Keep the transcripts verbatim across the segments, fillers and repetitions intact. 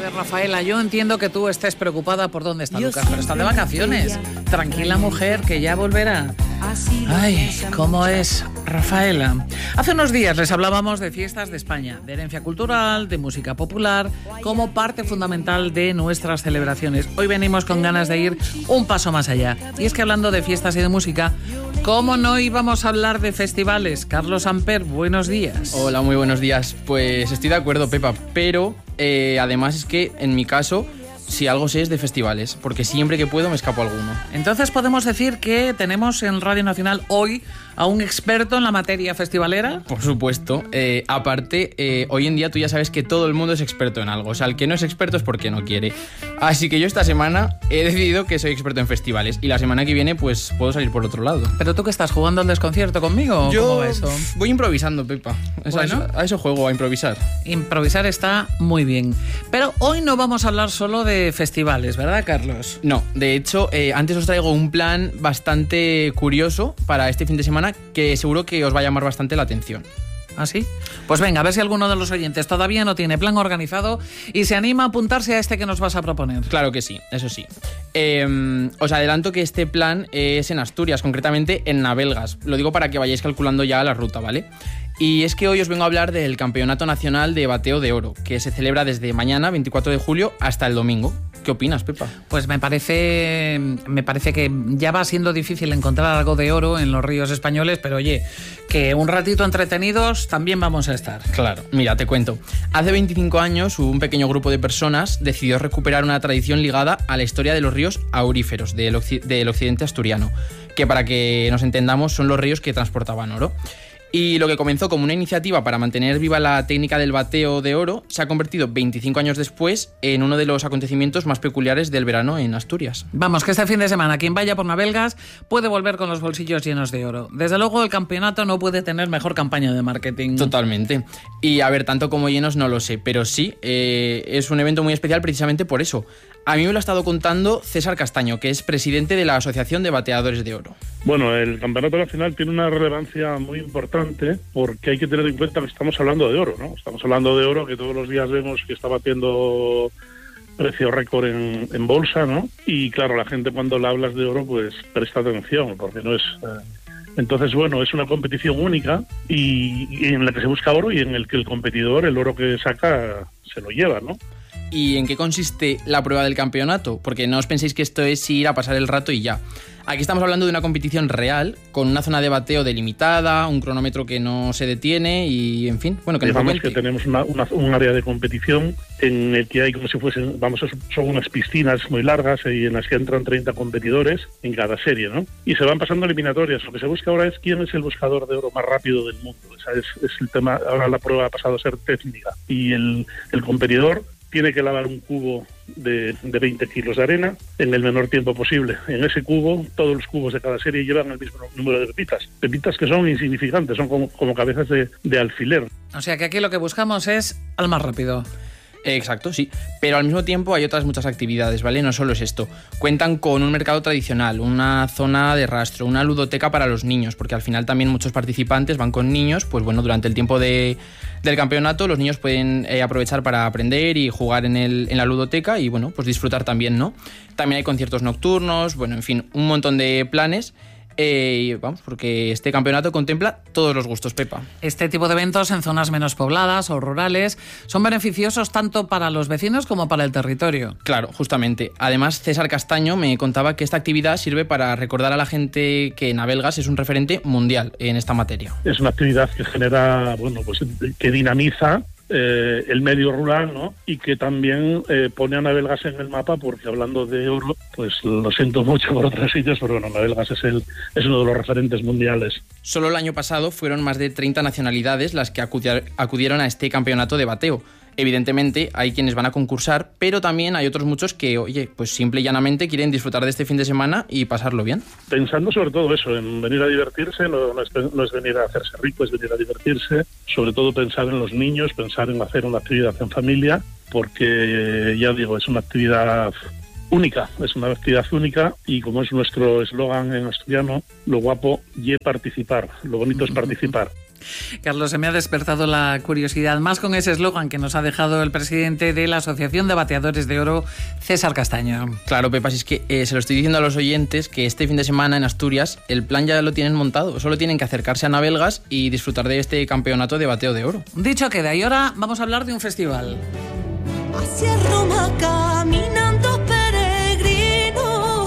ver, Rafaela, yo entiendo que tú estés preocupada por dónde está Lucas, pero está de vacaciones. Tranquila, mujer, que ya volverá. Ay, ¿cómo es, Rafaela? Hace unos días les hablábamos de fiestas de España, de herencia cultural, de música popular, como parte fundamental de nuestras celebraciones. Hoy venimos con ganas de ir un paso más allá. Y es que hablando de fiestas y de música, ¿cómo no íbamos a hablar de festivales? Carlos Amper, buenos días. Hola, muy buenos días. Pues estoy de acuerdo, Pepa, pero eh, además es que en mi caso, si algo sé es de festivales, porque siempre que puedo me escapo alguno. Entonces podemos decir que tenemos en Radio Nacional hoy a un experto en la materia festivalera. Por supuesto. Eh, aparte, eh, hoy en día tú ya sabes que todo el mundo es experto en algo. O sea, el que no es experto es porque no quiere. Así que yo esta semana he decidido que soy experto en festivales. Y la semana que viene, pues, puedo salir por otro lado. ¿Pero tú qué estás, jugando al desconcierto conmigo? Yo ¿Cómo va eso? Voy improvisando, Pepa. O sea, Bueno. a, eso, a eso juego, a improvisar. Improvisar está muy bien. Pero hoy no vamos a hablar solo de festivales, ¿verdad, Carlos? No, de hecho, eh, antes os traigo un plan bastante curioso para este fin de semana que seguro que os va a llamar bastante la atención. ¿Ah, sí? Pues venga, a ver si alguno de los oyentes todavía no tiene plan organizado y se anima a apuntarse a este que nos vas a proponer. Claro que sí, eso sí. Eh, os adelanto que este plan es en Asturias, concretamente en Navelgas. Lo digo para que vayáis calculando ya la ruta, ¿vale? Y es que hoy os vengo a hablar del Campeonato Nacional de Bateo de Oro, que se celebra desde mañana, veinticuatro de julio, hasta el domingo. ¿Qué opinas, Pepa? Pues me parece, me parece que ya va siendo difícil encontrar algo de oro en los ríos españoles, pero oye, que un ratito entretenidos también vamos a estar. Claro, mira, te cuento. Hace veinticinco años un pequeño grupo de personas decidió recuperar una tradición ligada a la historia de los ríos auríferos del, occ- del occidente asturiano, que para que nos entendamos son los ríos que transportaban oro. Y lo que comenzó como una iniciativa para mantener viva la técnica del bateo de oro se ha convertido veinticinco años después en uno de los acontecimientos más peculiares del verano en Asturias. Vamos, que este fin de semana quien vaya por Navelgas puede volver con los bolsillos llenos de oro. Desde luego el campeonato no puede tener mejor campaña de marketing. Totalmente. Y a ver, tanto como llenos no lo sé, pero sí, eh, es un evento muy especial precisamente por eso. A mí me lo ha estado contando César Castaño, que es presidente de la Asociación de Bateadores de Oro. Bueno, el Campeonato Nacional tiene una relevancia muy importante porque hay que tener en cuenta que estamos hablando de oro, ¿no? Estamos hablando de oro que todos los días vemos que está batiendo precio récord en, en bolsa, ¿no? Y claro, la gente cuando le hablas de oro pues presta atención porque no es... Eh... Entonces, bueno, es una competición única y, y en la que se busca oro y en el que el competidor, el oro que saca, se lo lleva, ¿no? ¿Y en qué consiste la prueba del campeonato? Porque no os penséis que esto es ir a pasar el rato y ya. Aquí estamos hablando de una competición real, con una zona de bateo delimitada, un cronómetro que no se detiene y, en fin, bueno, que nos Digamos comente. que tenemos una, una, un área de competición en el que hay como si fuesen, vamos, son unas piscinas muy largas y en las que entran treinta competidores en cada serie, ¿no? Y se van pasando eliminatorias. Lo que se busca ahora es quién es el buscador de oro más rápido del mundo. O sea, es, es el tema, ahora la prueba ha pasado a ser técnica. Y el, el competidor tiene que lavar un cubo de, de veinte kilos de arena en el menor tiempo posible. En ese cubo, todos los cubos de cada serie llevan el mismo número de pepitas. Pepitas que son insignificantes, son como, como cabezas de, de alfiler. O sea que aquí lo que buscamos es al más rápido. Exacto, sí. Pero al mismo tiempo hay otras muchas actividades, ¿vale? No solo es esto. Cuentan con un mercado tradicional, una zona de rastro, una ludoteca para los niños, porque al final también muchos participantes van con niños, pues bueno, durante el tiempo de, del campeonato los niños pueden eh, aprovechar para aprender y jugar en, el, en la ludoteca y, bueno, pues disfrutar también, ¿no? También hay conciertos nocturnos, bueno, en fin, un montón de planes. Eh, vamos, porque este campeonato contempla todos los gustos, Pepa. Este tipo de eventos en zonas menos pobladas o rurales son beneficiosos tanto para los vecinos como para el territorio. Claro, justamente. Además, César Castaño me contaba que esta actividad sirve para recordar a la gente que Navelgas es un referente mundial en esta materia. Es una actividad que genera, bueno, pues que dinamiza Eh, el medio rural, ¿no? Y que también eh, pone a Navelgas en el mapa, porque hablando de oro, pues lo siento mucho por otros sitios, pero bueno, Navelgas es, el, es uno de los referentes mundiales. Solo el año pasado fueron más de treinta nacionalidades las que acudieron a este campeonato de bateo. Evidentemente hay quienes van a concursar, pero también hay otros muchos que, oye, pues simple y llanamente quieren disfrutar de este fin de semana y pasarlo bien. Pensando sobre todo eso, en venir a divertirse, no, no, es, no es venir a hacerse rico, es venir a divertirse, sobre todo pensar en los niños, pensar en hacer una actividad en familia, porque ya digo, es una actividad única, es una actividad única y como es nuestro eslogan en asturiano, lo guapo y participar, lo bonito es participar. Carlos, se me ha despertado la curiosidad, más con ese eslogan que nos ha dejado el presidente de la Asociación de Bateadores de Oro, César Castaño. Claro, Pepa, si es que eh, se lo estoy diciendo a los oyentes que este fin de semana en Asturias el plan ya lo tienen montado, solo tienen que acercarse a Navelgas y disfrutar de este campeonato de bateo de oro. Dicho queda, y ahora vamos a hablar de un festival. Hacia Roma caminando peregrino,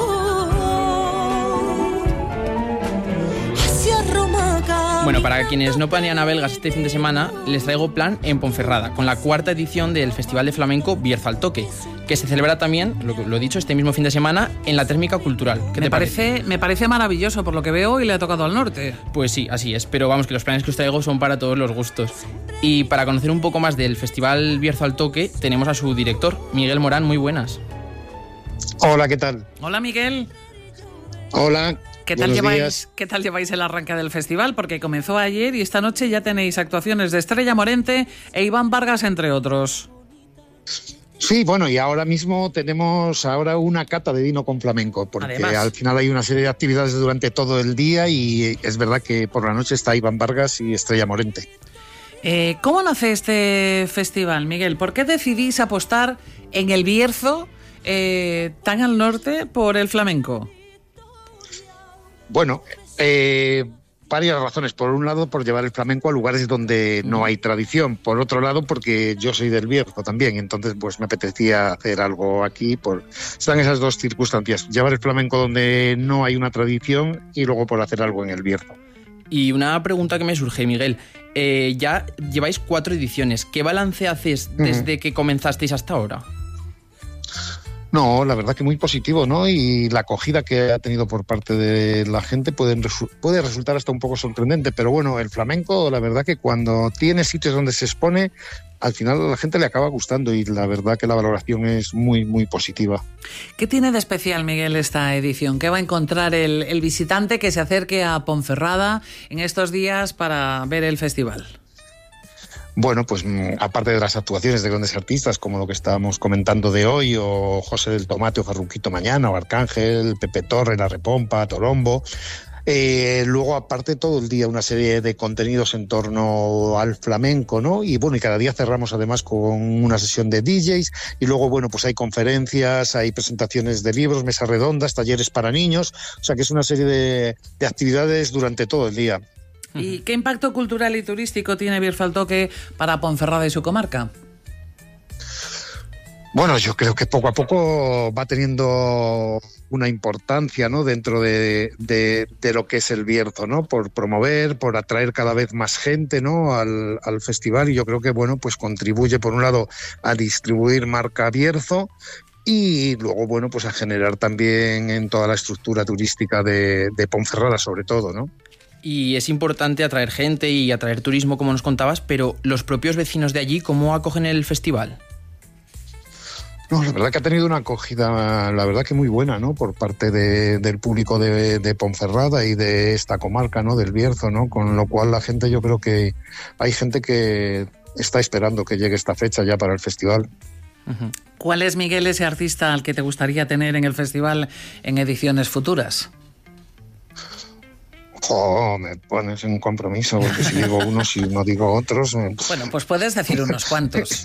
hacia Roma caminando. Bueno, para quienes no planean Navelgas este fin de semana, les traigo plan en Ponferrada, con la cuarta edición del Festival de Flamenco Bierzo al Toque, que se celebra también, lo, lo he dicho, este mismo fin de semana en la Térmica Cultural. ¿Qué me te parece, parece? Me parece maravilloso por lo que veo y le ha tocado al norte. Pues sí, así es, pero vamos, que los planes que os traigo son para todos los gustos. Y para conocer un poco más del Festival Bierzo al Toque, tenemos a su director, Miguel Morán. Muy buenas. Hola, ¿qué tal? Hola, Miguel. Hola. ¿Qué tal, buenos lleváis, días. ¿Qué tal lleváis el arranque del festival? Porque comenzó ayer y esta noche ya tenéis actuaciones de Estrella Morente e Iván Vargas, entre otros. Sí, bueno, y ahora mismo tenemos ahora una cata de vino con flamenco, porque Además, al final hay una serie de actividades durante todo el día y es verdad que por la noche está Iván Vargas y Estrella Morente. Eh, ¿Cómo nace este festival, Miguel? ¿Por qué decidís apostar en el Bierzo, eh, tan al norte, por el flamenco? Bueno, eh, varias razones. Por un lado, por llevar el flamenco a lugares donde no hay tradición. Por otro lado, porque yo soy del Bierzo también, entonces pues me apetecía hacer algo aquí. Por... Están esas dos circunstancias, llevar el flamenco donde no hay una tradición y luego por hacer algo en el Bierzo. Y una pregunta que me surge, Miguel. Eh, ya lleváis cuatro ediciones. ¿Qué balance haces desde uh-huh. que comenzasteis hasta ahora? No, la verdad que muy positivo, ¿no? Y la acogida que ha tenido por parte de la gente puede, puede resultar hasta un poco sorprendente, pero bueno, el flamenco, la verdad que cuando tiene sitios donde se expone, al final a la gente le acaba gustando y la verdad que la valoración es muy, muy positiva. ¿Qué tiene de especial, Miguel, esta edición? ¿Qué va a encontrar el, el visitante que se acerque a Ponferrada en estos días para ver el festival? Bueno, pues aparte de las actuaciones de grandes artistas como lo que estábamos comentando de hoy, o José del Tomate o Farruquito mañana, o Arcángel, Pepe Torre, La Repompa, Torombo, eh, luego aparte todo el día una serie de contenidos en torno al flamenco, ¿no? Y bueno, y cada día cerramos además con una sesión de D Js y luego, bueno, pues hay conferencias, hay presentaciones de libros, mesas redondas, talleres para niños, o sea que es una serie de, de actividades durante todo el día. ¿Y qué impacto cultural y turístico tiene Bierzo al Toque para Ponferrada y su comarca? Bueno, yo creo que poco a poco va teniendo una importancia, ¿no? Dentro de, de, de lo que es el Bierzo, ¿no? Por promover, por atraer cada vez más gente, ¿no? Al, al festival, y yo creo que, bueno, pues contribuye por un lado a distribuir marca Bierzo y luego, bueno, pues a generar también en toda la estructura turística de, de Ponferrada sobre todo, ¿no? Y es importante atraer gente y atraer turismo, como nos contabas, pero los propios vecinos de allí, ¿cómo acogen el festival? No, la verdad que ha tenido una acogida, la verdad que muy buena, ¿no? Por parte de, del público de, de Ponferrada y de esta comarca, ¿no? Del Bierzo, ¿no? Con lo cual la gente, yo creo que hay gente que está esperando que llegue esta fecha ya para el festival. Uh-huh. ¿Cuál es, Miguel, ese artista al que te gustaría tener en el festival en ediciones futuras? Oh, me pones en un compromiso, porque si digo unos y no digo otros... Me... Bueno, pues puedes decir unos cuantos.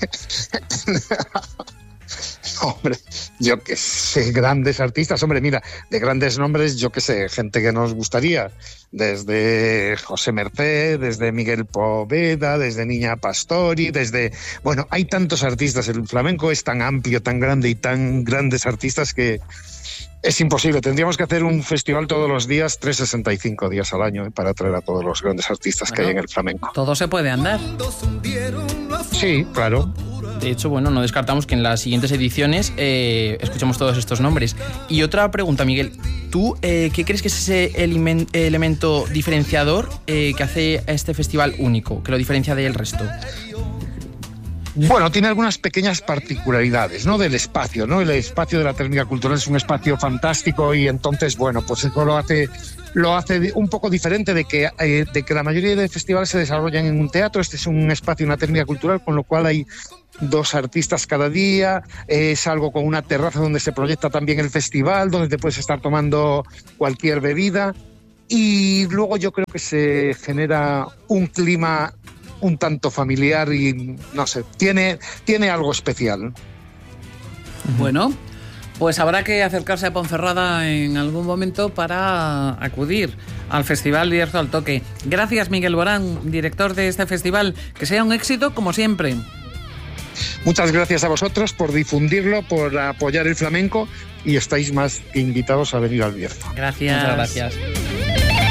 Hombre, yo que sé, grandes artistas, hombre, mira, de grandes nombres, yo que sé, gente que nos gustaría, desde José Merced, desde Miguel Poveda, desde Niña Pastori, desde... Bueno, hay tantos artistas, el flamenco es tan amplio, tan grande y tan grandes artistas que... Es imposible, tendríamos que hacer un festival todos los días, trescientos sesenta y cinco días al año, ¿eh? Para atraer a todos los grandes artistas bueno, que hay en el flamenco. Todo se puede andar. Sí, claro. De hecho, bueno, no descartamos que en las siguientes ediciones eh, escuchemos todos estos nombres. Y otra pregunta, Miguel, ¿tú eh, qué crees que es ese element, elemento diferenciador eh, que hace a este festival único, que lo diferencia del resto? Bueno, tiene algunas pequeñas particularidades, ¿no? Del espacio, ¿no? El espacio de la Térmica Cultural es un espacio fantástico y entonces, bueno, pues eso lo hace, lo hace un poco diferente de que, eh, de que la mayoría de festivales se desarrollan en un teatro. Este es un espacio, una Térmica Cultural, con lo cual hay dos artistas cada día, es algo con una terraza donde se proyecta también el festival, donde te puedes estar tomando cualquier bebida. y luego yo creo que se genera un clima un tanto familiar y, no sé, tiene, tiene algo especial. Bueno, pues habrá que acercarse a Ponferrada en algún momento para acudir al Festival Bierzo al Toque. Gracias, Miguel Borán, director de este festival. Que sea un éxito como siempre. Muchas gracias a vosotros por difundirlo, por apoyar el flamenco, y estáis más que invitados a venir al Bierzo. Gracias. Muchas gracias.